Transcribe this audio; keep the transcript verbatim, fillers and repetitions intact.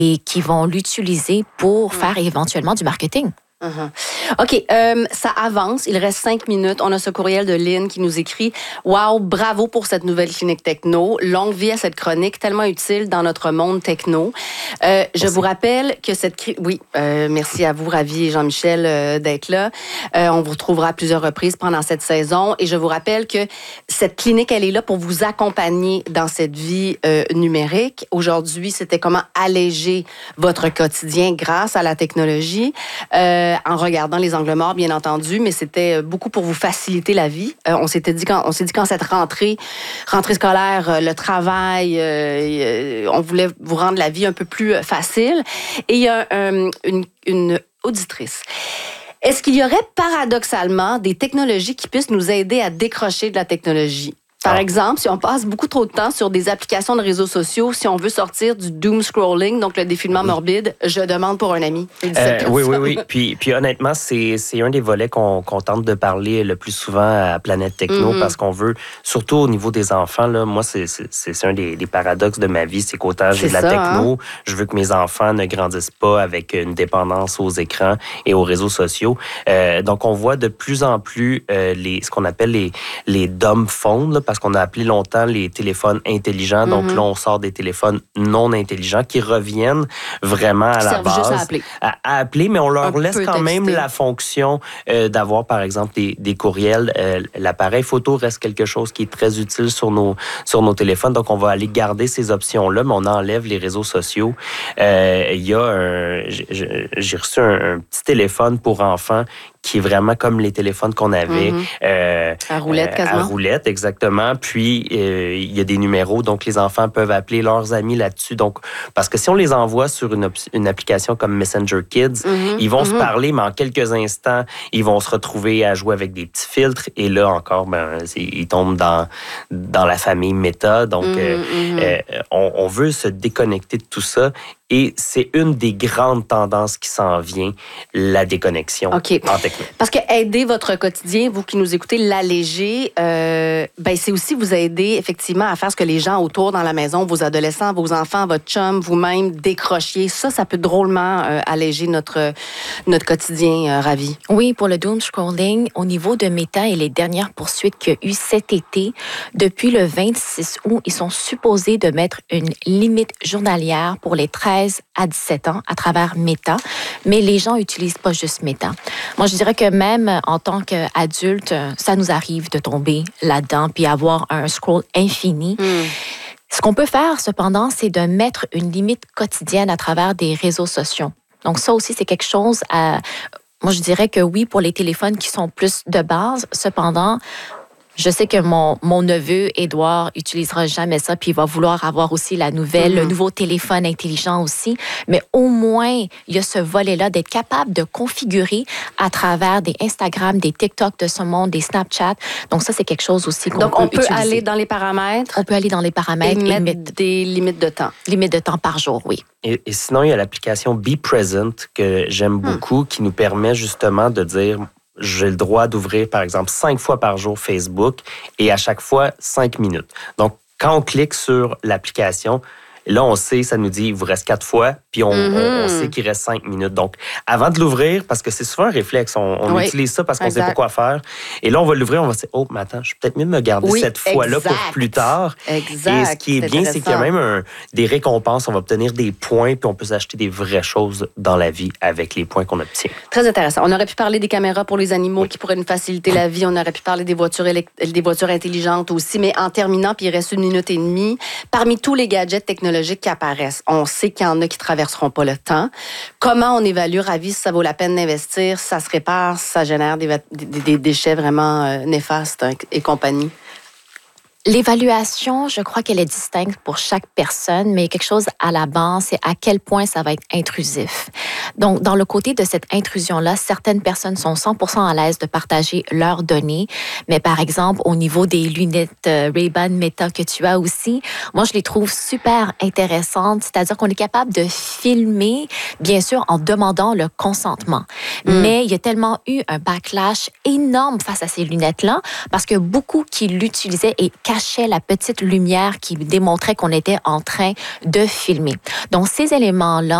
et qui vont l'utiliser pour faire éventuellement du marketing. Uh-huh. OK, euh, ça avance. Il reste cinq minutes. On a ce courriel de Lynn qui nous écrit « Wow, bravo pour cette nouvelle clinique techno. Longue vie à cette chronique, tellement utile dans notre monde techno. Euh, » Je vous rappelle que cette... Cri- oui, euh, merci à vous, Ravi et Jean-Michel, euh, d'être là. Euh, on vous retrouvera à plusieurs reprises pendant cette saison. Et je vous rappelle que cette clinique, elle est là pour vous accompagner dans cette vie euh, numérique. Aujourd'hui, c'était comment alléger votre quotidien grâce à la technologie. Euh, en regardant les angles morts, bien entendu, mais c'était beaucoup pour vous faciliter la vie. Euh, on s'était dit quand on s'est dit quand cette rentrée, rentrée scolaire, euh, le travail, euh, on voulait vous rendre la vie un peu plus facile. Et il y a euh, une, une auditrice. Est-ce qu'il y aurait paradoxalement des technologies qui puissent nous aider à décrocher de la technologie? Par ah. exemple, si on passe beaucoup trop de temps sur des applications de réseaux sociaux, si on veut sortir du doom scrolling, donc le défilement oui. morbide, je demande pour un ami. Euh, oui, oui, oui. Puis, puis honnêtement, c'est, c'est un des volets qu'on, qu'on tente de parler le plus souvent à Planète Techno mm-hmm. parce qu'on veut, surtout au niveau des enfants, là, moi, c'est, c'est, c'est un des, des paradoxes de ma vie, c'est qu'autant j'ai de la ça, techno, hein? Je veux que mes enfants ne grandissent pas avec une dépendance aux écrans et aux réseaux sociaux. Euh, donc, on voit de plus en plus euh, les, ce qu'on appelle les, les dumb phones, là, parce qu'on a appelé longtemps les téléphones intelligents. Donc mm-hmm. là, on sort des téléphones non intelligents qui reviennent vraiment à qui la base. Juste à appeler. À, à appeler, mais on leur Un laisse quand texter. Même la fonction euh, d'avoir, par exemple, des, des courriels. Euh, l'appareil photo reste quelque chose qui est très utile sur nos, sur nos téléphones. Donc, on va aller garder ces options-là, mais on enlève les réseaux sociaux. Euh, il y a un... J'ai, j'ai reçu un, un petit téléphone pour enfants qui est vraiment comme les téléphones qu'on avait. Mm-hmm. Euh, à roulette, quasiment. À roulette, exactement. Puis, euh, il y a des numéros, donc les enfants peuvent appeler leurs amis là-dessus. Donc, parce que si on les envoie sur une, op- une application comme Messenger Kids, mm-hmm. ils vont mm-hmm. se parler, mais en quelques instants, ils vont se retrouver à jouer avec des petits filtres. Et là, encore, ben, ils tombent dans, dans la famille Meta. Donc, mm-hmm. euh, euh, on, on veut se déconnecter de tout ça. Et c'est une des grandes tendances qui s'en vient, la déconnexion okay. en techno. Parce que aider votre quotidien, vous qui nous écoutez, l'alléger, euh, ben c'est aussi vous aider effectivement à faire ce que les gens autour dans la maison, vos adolescents, vos enfants, votre chum, vous-même, décrochiez. Ça, ça peut drôlement euh, alléger notre, notre quotidien, euh, Ravi. Oui, pour le doom scrolling, au niveau de Meta et les dernières poursuites qu'il y a eu cet été, depuis le vingt-six août, ils sont supposés de mettre une limite journalière pour les treize à dix-sept ans à travers Meta, mais les gens n'utilisent pas juste Meta. Moi, je dirais que même en tant qu'adulte, ça nous arrive de tomber là-dedans puis avoir un scroll infini. Mm. Ce qu'on peut faire, cependant, c'est de mettre une limite quotidienne à travers des réseaux sociaux. Donc ça aussi, c'est quelque chose à... Moi, je dirais que oui, pour les téléphones qui sont plus de base. Cependant, je sais que mon, mon neveu, Édouard, utilisera jamais ça, puis il va vouloir avoir aussi la nouvelle, mm-hmm. le nouveau téléphone intelligent aussi. Mais au moins, il y a ce volet-là d'être capable de configurer à travers des Instagram, des TikTok de ce monde, des Snapchat. Donc ça, c'est quelque chose aussi qu'on Donc, peut on peut utiliser. aller dans les paramètres. On peut aller dans les paramètres et, et mettre, mettre des limites de temps. Limites de temps par jour, oui. Et, et sinon, il y a l'application Be Present que j'aime hmm. beaucoup, qui nous permet justement de dire... J'ai le droit d'ouvrir, par exemple, cinq fois par jour Facebook et à chaque fois, cinq minutes. Donc, quand on clique sur l'application, là, on sait, ça nous dit, il vous reste quatre fois, puis on, mm-hmm. on, on sait qu'il reste cinq minutes. Donc, avant de l'ouvrir, parce que c'est souvent un réflexe, on, on oui, utilise ça parce qu'on ne sait pas quoi faire. Et là, on va l'ouvrir, on va se dire, oh, mais attends, je suis peut-être mieux de me garder oui, cette fois-là exact. pour plus tard. Exact. Et ce qui est, c'est bien, c'est qu'il y a même un, des récompenses, on va obtenir des points, puis on peut s'acheter des vraies choses dans la vie avec les points qu'on obtient. Très intéressant. On aurait pu parler des caméras pour les animaux oui. qui pourraient nous faciliter la vie. On aurait pu parler des voitures, élect- des voitures intelligentes aussi. Mais en terminant, puis il reste une minute et demie, parmi tous les gadgets technologiques qui apparaissent, on sait qu'il y en a qui ne traverseront pas le temps. Comment on évalue, Ravi, si ça vaut la peine d'investir, ça se répare, ça génère des, des, des déchets vraiment euh, néfastes et compagnie? L'évaluation, je crois qu'elle est distincte pour chaque personne, mais quelque chose à la base, c'est à quel point ça va être intrusif. Donc, dans le côté de cette intrusion-là, certaines personnes sont cent pour cent à l'aise de partager leurs données, mais par exemple, au niveau des lunettes Ray-Ban Meta que tu as aussi, moi, je les trouve super intéressantes, c'est-à-dire qu'on est capable de filmer, bien sûr, en demandant le consentement. Mm. Mais il y a tellement eu un backlash énorme face à ces lunettes-là, parce que beaucoup qui l'utilisaient et cachait la petite lumière qui démontrait qu'on était en train de filmer. Donc, ces éléments-là